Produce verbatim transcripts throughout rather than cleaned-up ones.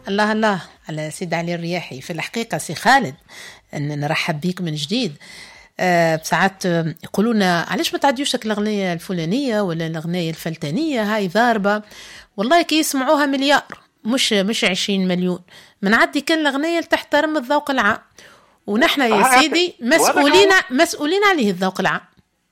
الله الله على سيد علي الرياحي. في الحقيقة سي خالد أن نرحب بيك من جديد. أه بساعات يقولونا علاش ما تعديوش الأغنية الفلانية ولا الأغنية الفلتانية هاي ضاربة، والله كي يسمعوها مليار مش مش عشرين مليون. من عدي كان الأغنية تحترم الذوق العام، ونحن يا سيدي مسؤولين مسؤولين عليه الذوق العام.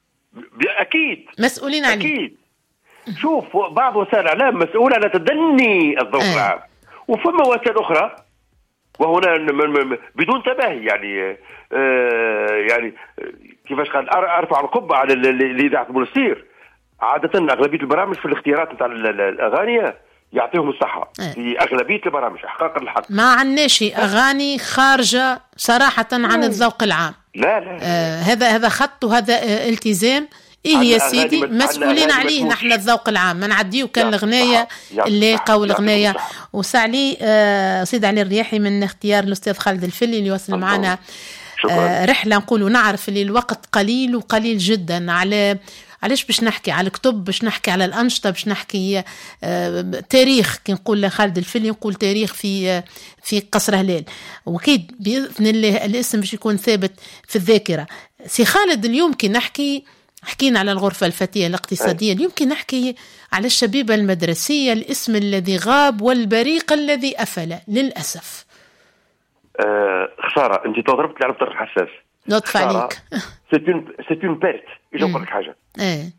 أكيد مسؤولين عليه. أكيد. شوف بعض وسائل الإعلام مسؤولة على تدني الذوق آه. العام، وفما وسائل أخرى وهنا بدون تباهي يعني آه يعني كيفاش قال أرفع القبة على الإذاعة المنستير. عادة أغلبية البرامج في الاختيارات نتاع الأغاني يعطيهم الصحة آه. في أغلبية البرامج إحقاقا للحق. ما عناش أغاني خارجة صراحة عن الذوق العام. لا لا, لا. آه هذا هذا خط وهذا آه التزام. إيه يا سيدي مسؤولين عليه نحن الذوق العام. ما نعديو كان الأغنية الليقة والأغنية وسعلي آه سيد علي الرياحي من اختيار الأستاذ خالد الفلي اللي وصل معنا آه رحلة. نقولوا نعرف اللي الوقت قليل وقليل جدا على علاش باش نحكي على الكتب، باش نحكي على الأنشطة، باش نحكي آه تاريخ. كي نقول لخالد الفلي نقول تاريخ في آه في قصر هلال، وأكيد بإذن الله الاسم باش يكون ثابت في الذاكرة. سي خالد اليوم كي نحكي حكينا على الغرفة الفتية الاقتصادية، اليوم كي نحكي على الشبيبة المدرسية، الاسم الذي غاب والبريق الذي أفل للأسف. أه خسارة، أنت ضربت لي على الطرف الحساس. لطف عليك. سيت اون بيرت. إيش أقول لك حاجة؟ إيه.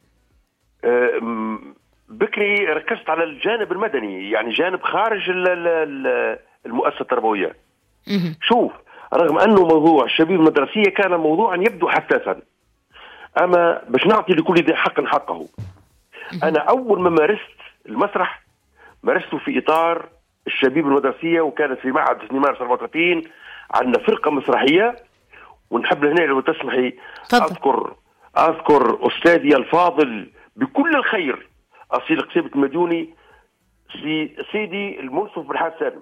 أه بكري ركزت على الجانب المدني، يعني جانب خارج المؤسسة التربوية. شوف، رغم أنه موضوع الشبيبة المدرسية كان موضوعا يبدو حساسا، أما باش نعطي لكل ذي حق حقه. أنا أول ما مارست المسرح مارسته في إطار الشبيبة المدرسية، وكانت في معهد سنيمار أربعة وثلاثين. عندنا فرقة مسرحية، ونحب هنا لو تسمحي أذكر أذكر أستاذي الفاضل بكل الخير أصيل قصيبة المديوني سي سيدي المنصف بالحاج سالم.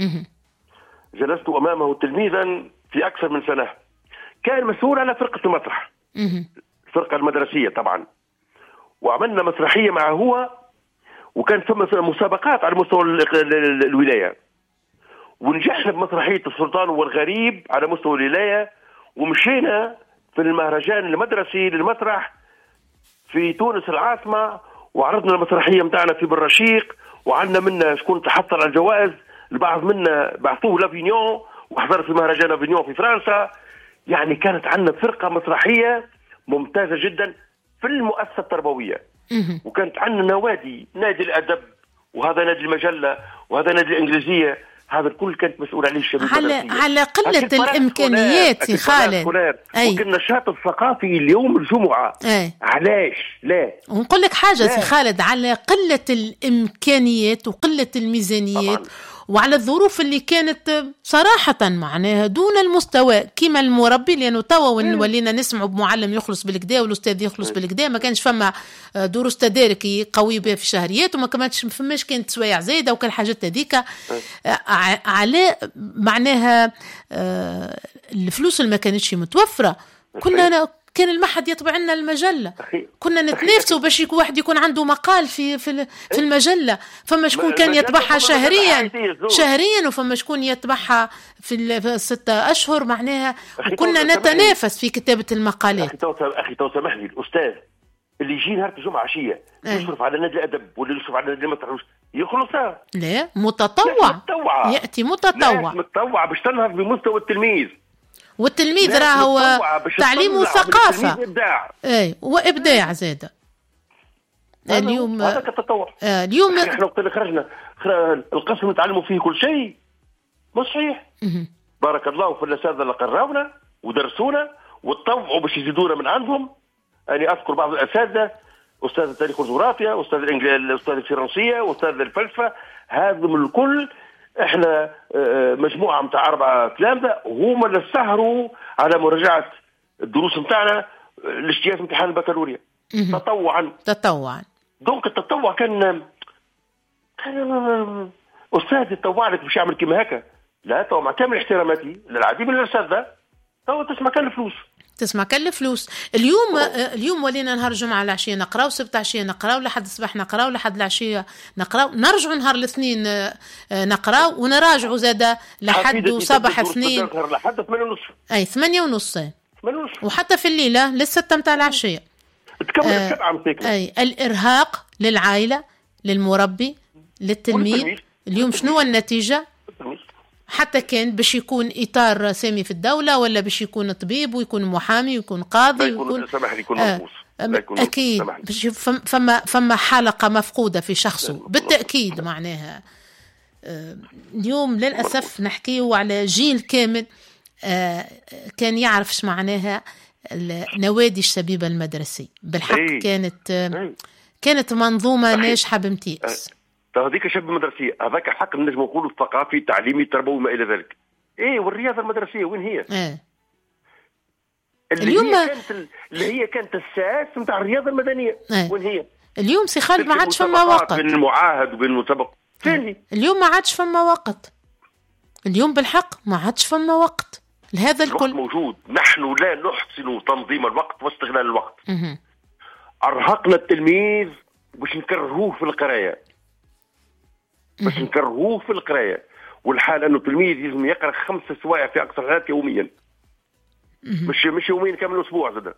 جلست أمامه تلميذا في أكثر من سنة. كان مسؤول على فرقة المسرح، الفرقة المدرسية طبعا، وعملنا مسرحية معه هو، وكان ثم مسابقات على مستوى الولاية، ونجحنا بمسرحية السلطان والغريب على مستوى الولاية، ومشينا في المهرجان المدرسي للمسرح في تونس العاصمة، وعرضنا المسرحية متاعنا في بالرشيق، وعندنا منا شكون تحصل على الجوائز. البعض منا بعثوه لافينيون وحضر في مهرجان افينيون في فرنسا. يعني كانت عندنا فرقة مسرحية ممتازة جدا في المؤسسة التربوية. وكانت عندنا نوادي، نادي الأدب، وهذا نادي المجلة، وهذا نادي الإنجليزية. هذا الكل كانت مسؤول عليه الشباب على على قلة الإمكانيات يا خالد. وكنا النشاط الثقافي اليوم الجمعة. أي. علاش لا ونقول لك حاجة سي خالد، على قلة الإمكانيات وقلة الميزانيات طبعا. وعلى الظروف اللي كانت صراحة معناها دون المستوى، كيما المربي، لأنه توا ولينا نسمعوا بمعلم يخلص بالكدا والأستاذ يخلص بالكدا. ما كانش فما دروس تداركي قوي بها في الشهريات، وما كانش فماش كانت سوايع زايدة وكل حاجات هذيك. على معناها الفلوس اللي ما كانتش متوفرة، كنا كان المحد يطبع لنا المجلة، كنا نتنافسوا باش يكون واحد يكون عنده مقال في في في المجلة. فما شكون كان يطبعها شهريا شهريا وفما شكون يطبعها في الستة أشهر معناها، وكنا نتنافس في كتابة المقالات. أخي تو أخي تو سامحني، الأستاذ اللي يجي نهار الجمعة عشية يصرف على نادي الأدب ولا يصرف على نادي المسرح يخلصها؟ لا، متطوع، يأتي متطوع متطوع باش تنهض بمستوى التلميذ. والتلميذ راه هو تعليم وثقافة. اي وابداع زاده. اليوم هذا كتطوع. آه اليوم احنا وقت اللي خرجنا القسم نتعلموا فيه كل شيء مش صحيح. بارك الله في الاساتذه اللي قراونا ودرسونا وتطوعوا باش يزيدونا من عندهم. انا اذكر بعض الاساتذه، استاذ التاريخ والجغرافيا، استاذ الانجليزيه، استاذ الفرنسيه، استاذ الفلسفه، هذم الكل احنا مجموعه متاع اربعه تلامذه هما اللي سهروا على مراجعه الدروس نتاعنا لاجتياز امتحان البكالوريا تطوعا. تطوعا دونك التطوع كان كان استاذ يتطوع لك باش يعمل كيما هكا. لا تو مع كامل احتراماتي للعديد من الاساتذه تو تسمع كان الفلوس. تسمع كل فلوس. اليوم أوه. اليوم ولينا نهار الجمعة العشية نقراو، سبت عشية نقراو، لحد الصباح نقراو، لحد العشية نقراو، نرجعوا نهار الاثنين نقراو، ونراجعوا زادا لحد صباح اثنين لحد ثمانية ونص. أي ثمانية ونص. وحتى في الليلة للستة متاع العشية. تكمل السبعة مساكنة. أي الإرهاق للعائلة، للمربي، للتلميذ. اليوم شنو النتيجة؟ حتى كان باش يكون إطار سامي في الدولة، ولا باش يكون طبيب ويكون محامي ويكون قاضي ويكون سامح يكون مرقوص. آه أكيد فما فما حلقة مفقودة في شخصه بالتأكيد. معناها آه اليوم للأسف نحكيه على جيل كامل آه كان يعرفش معناها نوادي الشبيبة المدرسي. بالحق ايه. كانت آه كانت منظومة ناجحة بامتياز. هذيك شباب مدرسية، هذاك حق نجم نقولوا الثقافي التعليمي التربوي ما الى ذلك. ايه والرياضه المدرسيه وين هي؟ اه اللي اليوم هي كانت اللي هي كانت الساس نتاع الرياضه المدنيه. اه. وين هي؟ اليوم سي خالد ما عادش فما وقت بين المعاهد وبين المسابق. اه. اليوم ما عادش فما وقت. اليوم بالحق ما عادش فما وقت لهذا الكل. الوقت موجود، نحن لا نحسن تنظيم الوقت واستغلال الوقت. اه. ارهقنا التلميذ باش نكرهوه في القرايه. باش نكرهوه في القرايه، والحال انه التلميذ لازم يقرا خمس سوايع في اقصى الحالات يوميا. مش مش يومين كامل اسبوع زاد.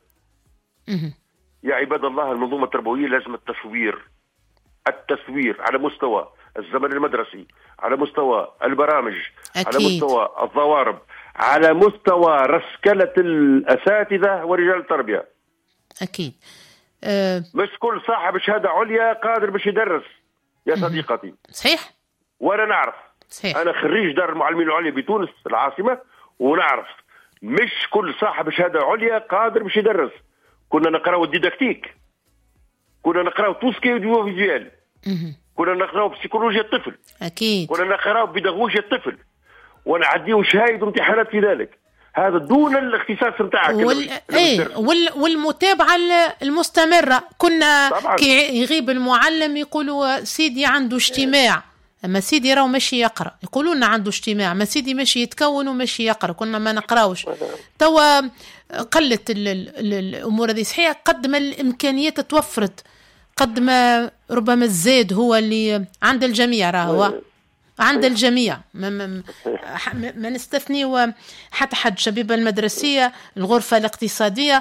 يا عباد الله، المنظومه التربويه لازم التصوير التصوير على مستوى الزمن المدرسي، على مستوى البرامج، أكيد. على مستوى الضوارب، على مستوى رسكله الاساتذه ورجال التربيه. اكيد أه... مش كل صاحب شهاده عليا قادر باش يدرس يا صديقتي. صحيح. وانا نعرف. صحيح. انا خريج دار المعلمين العليا بتونس العاصمه، ونعرف مش كل صاحب شهاده عليا قادر باش يدرس. كنا نقراو الديداكتيك، كنا نقراو توسكي وديوفيزيال، كنا نقراو بسيكولوجيا الطفل، اكيد كنا نقراو بيداغوجيا الطفل، ونعديو شهايد وامتحانات في ذلك. هذا دون الاختصاص نتاعك. وال... ايه وال... والمتابعه المستمره. كنا طبعاً. كي يغيب المعلم يقولوا سيدي عنده اجتماع، اما سيدي راهو ماشي يقرا، يقولوا لنا عنده اجتماع، ما سيدي ماشي يتكون وماشي يقرا. كنا ما نقراوش. توا قلت ال... ال... الامور هذه صحيح. قد ما الامكانيات توفرت، قد ما ربما الزاد هو اللي عند الجميع. راهو عند الجميع، ما, ما, ما نستثني حتى حد شبيبة المدرسية، الغرفة الاقتصادية،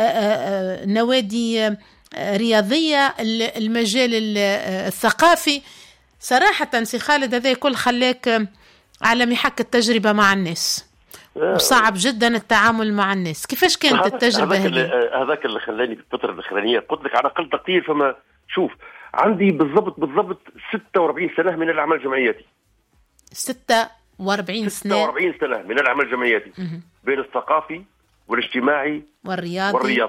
نوادي رياضية، المجال الثقافي. صراحة سي خالد هذا كل خلاك على محك التجربة مع الناس، وصعب جدا التعامل مع الناس. كيفاش كانت التجربة هذه؟ هذاك اللي خلاني في الفترة الأخرانية قلت لك على أقل تقدير. فما شوف عندي بالضبط بالضبط ستة وأربعين سنة من الأعمال الجمعياتي. ستة وأربعين سنة ستة وأربعين سنة من العمل الجمعياتي بين الثقافي والاجتماعي والرياضي والرياض.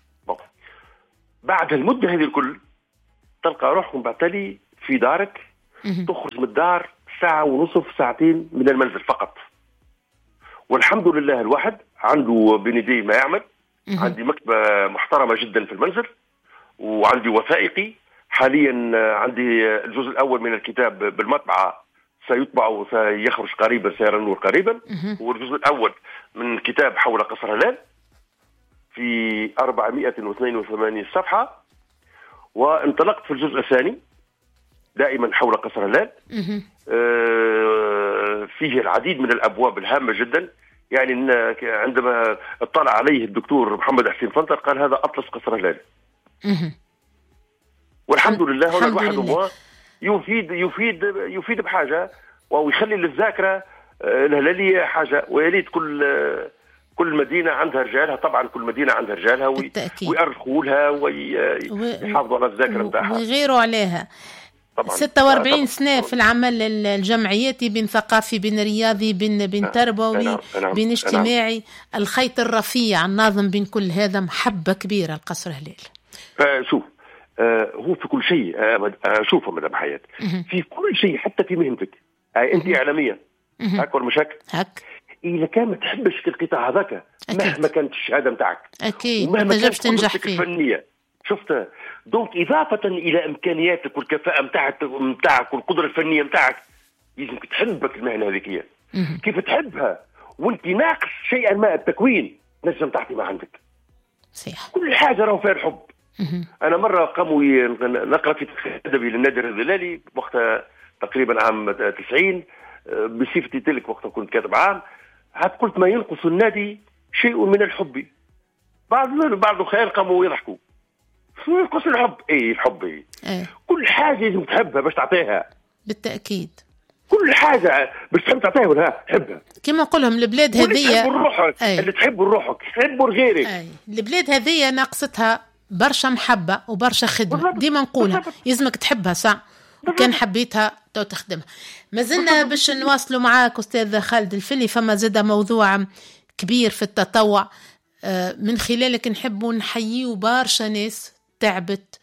بعد المدة هذه الكل تلقى روحكم بعتلي في دارك، تخرج من الدار ساعة ونصف ساعتين من المنزل فقط. والحمد لله الواحد عنده بين يديه ما يعمل. عندي مكتبة محترمة جدا في المنزل، وعندي وثائقي حاليا. عندي الجزء الأول من الكتاب بالمطبعة سيطبع وسيخرج قريبا، سيرى النور قريبا. والجزء الأول من كتاب حول قصر هلال في أربعمائة واثنين وثمانين صفحة. وانطلقت في الجزء الثاني دائما حول قصر هلال. آه فيه العديد من الأبواب الهامة جدا. يعني عندما اطلع عليه الدكتور محمد حسين فنطر قال هذا أطلس قصر هلال. والحمد لله هنا الواحد هو يفيد يفيد يفيد بحاجة، ويخلي للذاكرة الهلالية حاجة. ويريد كل كل مدينة عندها رجالها، طبعا كل مدينة عندها رجالها ويأرخوا لها ويحافظوا على الذاكرة نتاعها ويغيروا عليها. ستة وأربعين سنة في العمل الجمعياتي، بين ثقافي، بين رياضي، بين بين تربوي، بين اجتماعي. الخيط الرفيع الناظم بين كل هذا محبة كبيرة القصر هلال. شوف آه هو في كل شيء. آه شوفوا مدام حياة، في كل شيء حتى في مهنتك. آه انت اعلاميه هاك ولا مش هاك؟ هاك. اذا كان ما تحبش في القطاع هذاك مهما كانت الشهاده نتاعك، اكيد ما تنجمش تنجح فيه الفنيه. شفت دونك اضافه الى امكانياتك والكفاءه نتاعك نتاعك والقدره الفنيه نتاعك، لازمك تحبك المهنه هذيك. كيف تحبها وانت ناقص شيئا ما التكوين، نجم تعطي ما عندك. صحيح. كل حاجه راهو فيها الحب. انا مره قاموا نقرا في ادبي للنادر الظلالي وقتها تقريبا عام تسعين بصفتي تلك، وقتها كنت كاتب عام، عاد قلت ما ينقص النادي شيء من الحب. بعض بعض الخيال قاموا يضحكوا، شو ينقص الحب؟ اي الحب اي أيه. كل حاجه لازم تحبها باش تعطيها. بالتاكيد كل حاجه باش تحب تعطيها ولا حبها. كما نقولهم البلاد هذية تحب روحك، اللي تحب روحك تحب غيرك. أي. البلاد هذية ناقصتها برشا محبة وبرشا خدمة. ديما نقولها يلزمك تحبها ساعة، وكان حبيتها تو تخدمها. ما زلنا باش نواصلوا معاك أستاذ خالد الفلي. فما زاد موضوع كبير في التطوع من خلالك نحبوا نحييوا برشا ناس تعبت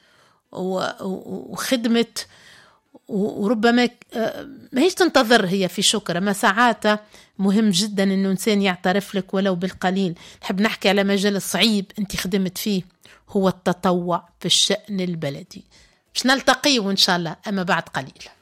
وخدمت، وربما ما هيش تنتظر هي في شكر، ما ساعات مهم جدا انه انسان يعترف لك ولو بالقليل. نحب نحكي على مجال صعيب انت خدمت فيه، هو التطوع في الشأن البلدي. باش نلتقيه ان شاء الله اما بعد قليل.